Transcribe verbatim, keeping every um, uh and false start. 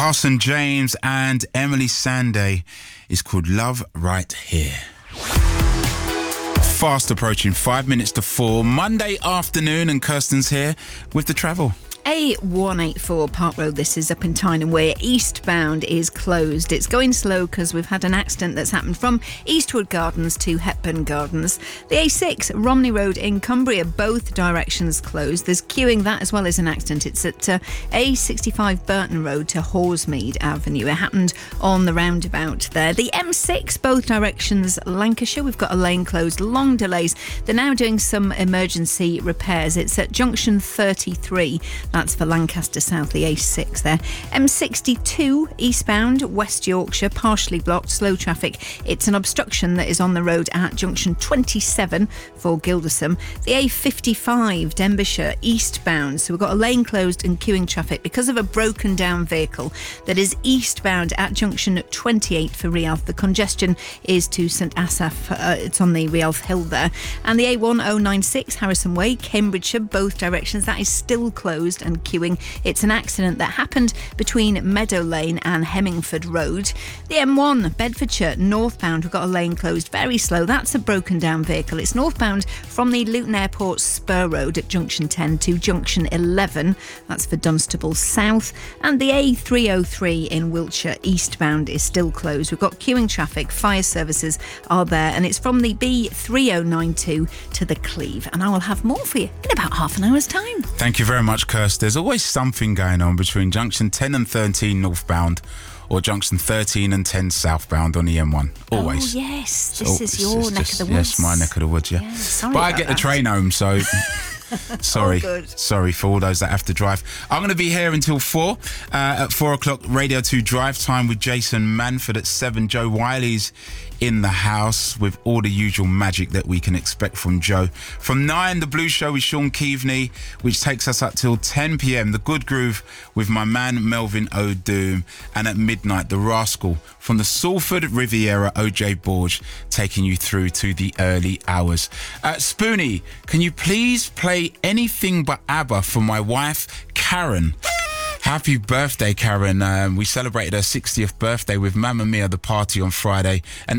Carson James and Emily Sandé is called Love Right Here. Fast approaching five minutes to four, Monday afternoon, and Kirsten's here with the travel. A one eighty-four Park Road, this is up in Tyne and Wear. Eastbound is closed. It's going slow because we've had an accident that's happened from Eastwood Gardens to Hepburn Gardens. The A six, Romney Road in Cumbria, both directions closed. There's queuing that as well as an accident. It's at uh, A sixty-five Burton Road to Horsmeade Avenue. It happened on the roundabout there. The M six, both directions Lancashire. We've got a lane closed, long delays. They're now doing some emergency repairs. It's at junction thirty-three. That's for Lancaster South, the A six there. M sixty-two eastbound, West Yorkshire, partially blocked, slow traffic. It's an obstruction that is on the road at junction twenty-seven for Gildersham. The A fifty-five, Denbighshire, eastbound. So we've got a lane closed and queuing traffic because of a broken down vehicle that is eastbound at junction twenty-eight for Rialf. The congestion is to St Asaph. Uh, it's on the Rialf Hill there. And the A one oh nine six, Harrison Way, Cambridgeshire, both directions. That is still closed and queuing. It's an accident that happened between Meadow Lane and Hemmingford Road. The M one, Bedfordshire, northbound, we've got a lane closed, very slow. That's a broken down vehicle. It's northbound from the Luton Airport Spur Road at junction ten to junction eleven. That's for Dunstable South. And the A three oh three in Wiltshire, eastbound, is still closed. We've got queuing traffic, fire services are there, and it's from the B three oh nine two to the Cleve. And I will have more for you in about half an hour's time. Thank you very much, Kirst. There's always something going on between junction ten and thirteen northbound or junction thirteen and ten southbound on the M one. Always. Oh, yes. This so, is your it's neck just, of the woods. Yes, my neck of the woods, yeah. yeah sorry but I about get that. the train home, so... Sorry, oh, good. sorry for all those that have to drive. I'm going to be here until four. Uh, at four o'clock, Radio two Drive Time with Jason Manford. At seven, Joe Wiley's in the house with all the usual magic that we can expect from Joe. From nine, The Blue Show with Sean Keaveney, which takes us up till ten p.m. The Good Groove with my man Melvin O'Doom. And at midnight, The Rascal from the Salford Riviera, O J Borge, taking you through to the early hours. Uh, Spoonie, can you please play Anything But ABBA for my wife, Karen? Happy birthday, Karen. Um, we celebrated her sixtieth birthday with Mamma Mia, the party on Friday. And